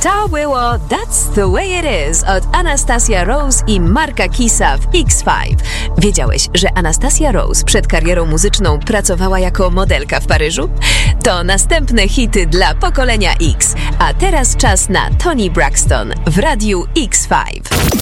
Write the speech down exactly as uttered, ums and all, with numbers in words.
To było That's the Way It Is od Anastasia Rose i Marka Kissa w X pięć. Wiedziałeś, że Anastasia Rose przed karierą muzyczną pracowała jako modelka w Paryżu? To następne hity dla pokolenia X. A teraz czas na Toni Braxton w Radiu X pięć.